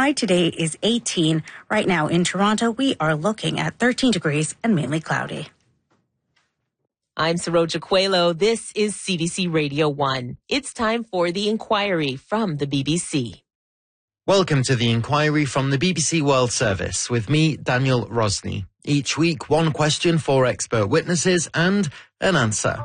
high today is 18. Right now in Toronto, we are looking at 13 degrees and mainly cloudy. I'm Saroja Coelho. This is CBC Radio 1. It's time for The Inquiry from the BBC. Welcome to The Inquiry from the BBC World Service with me, Daniel Rosny. Each week, one question, four expert witnesses and an answer.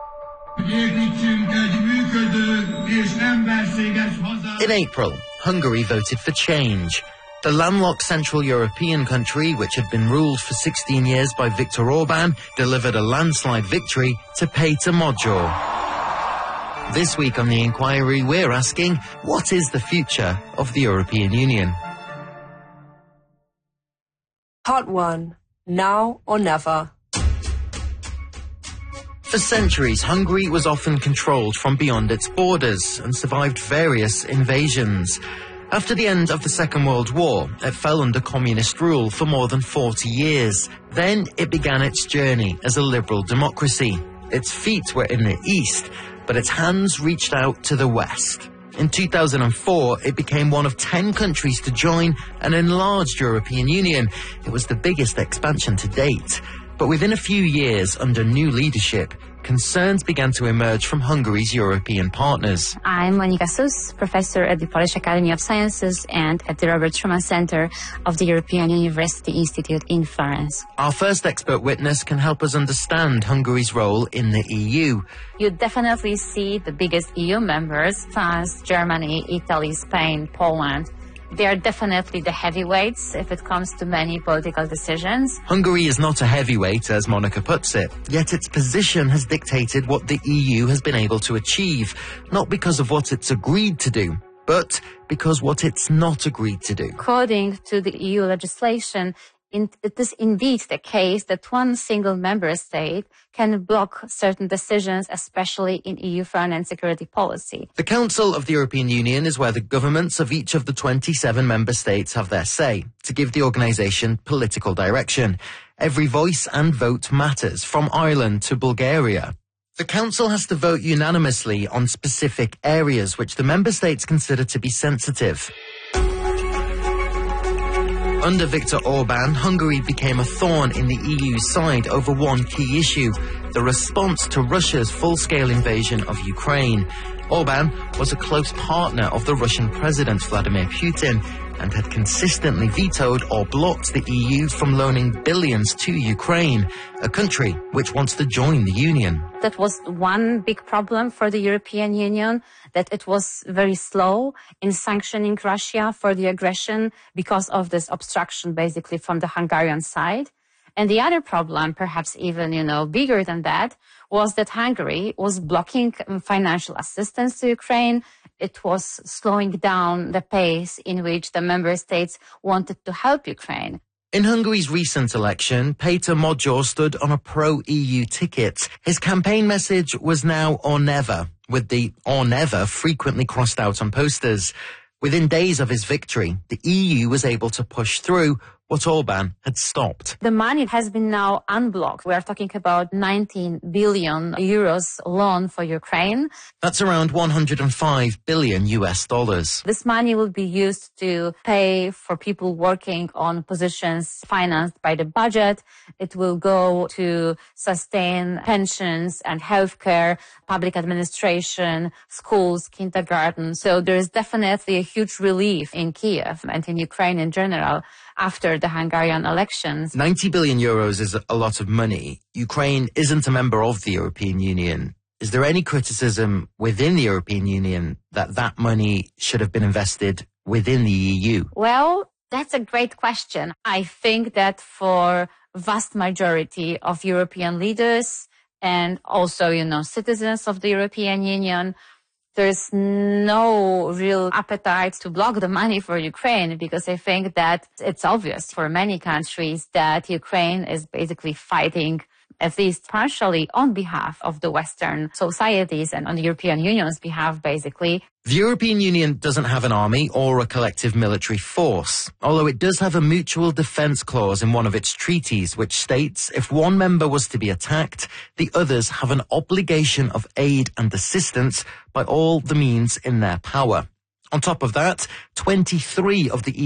In April, Hungary voted for change. The landlocked Central European country, which had been ruled for 16 years by Viktor Orban, delivered a landslide victory to Péter Magyar. This week on The Inquiry, we're asking, what is the future of the European Union? Part 1. Now or never. For centuries, Hungary was often controlled from beyond its borders and survived various invasions. After the end of the Second World War, it fell under communist rule for more than 40 years. Then it began its journey as a liberal democracy. Its feet were in the east, but its hands reached out to the west. In 2004, it became one of 10 countries to join an enlarged European Union. It was the biggest expansion to date. But within a few years, under new leadership, concerns began to emerge from Hungary's European partners. I'm Monika Sus, professor at the Polish Academy of Sciences and at the Robert Schuman Center of the European University Institute in Florence. Our first expert witness can help us understand Hungary's role in the EU. You definitely see the biggest EU members, France, Germany, Italy, Spain, Poland. They are definitely the heavyweights if it comes to many political decisions. Hungary is not a heavyweight, as Monika puts it, yet its position has dictated what the EU has been able to achieve, not because of what it's agreed to do, but because what it's not agreed to do. According to the EU legislation, it is indeed the case that one single member state can block certain decisions, especially in EU foreign and security policy. The Council of the European Union is where the governments of each of the 27 member states have their say, to give the organisation political direction. Every voice and vote matters, from Ireland to Bulgaria. The Council has to vote unanimously on specific areas which the member states consider to be sensitive. Under Viktor Orban, Hungary became a thorn in the EU's side over one key issue, the response to Russia's full-scale invasion of Ukraine. Orban was a close partner of the Russian President Vladimir Putin and had consistently vetoed or blocked the EU from loaning billions to Ukraine, a country which wants to join the Union. That was one big problem for the European Union, that it was very slow in sanctioning Russia for the aggression because of this obstruction basically from the Hungarian side. And the other problem, perhaps even, bigger than that, was that Hungary was blocking financial assistance to Ukraine. It was slowing down the pace in which the member states wanted to help Ukraine. In Hungary's recent election, Péter Magyar stood on a pro-EU ticket. His campaign message was now or never, with the or never frequently crossed out on posters. Within days of his victory, the EU was able to push through what Orban had stopped. The money has been now unblocked. We are talking about 19 billion euros loan for Ukraine. That's around $105 billion. This money will be used to pay for people working on positions financed by the budget. It will go to sustain pensions and healthcare, public administration, schools, kindergarten. So there is definitely a huge relief in Kiev and in Ukraine in general after the Hungarian elections. 90 billion euros is a lot of money. Ukraine isn't a member of the European Union. Is there any criticism within the European Union that money should have been invested within the EU? Well, that's a great question. I think that for vast majority of European leaders and also, citizens of the European Union, there's no real appetite to block the money for Ukraine, because I think that it's obvious for many countries that Ukraine is basically fighting, at least partially, on behalf of the Western societies and on the European Union's behalf, basically. The European Union doesn't have an army or a collective military force, although it does have a mutual defence clause in one of its treaties, which states if one member was to be attacked, the others have an obligation of aid and assistance by all the means in their power. On top of that, 23 of the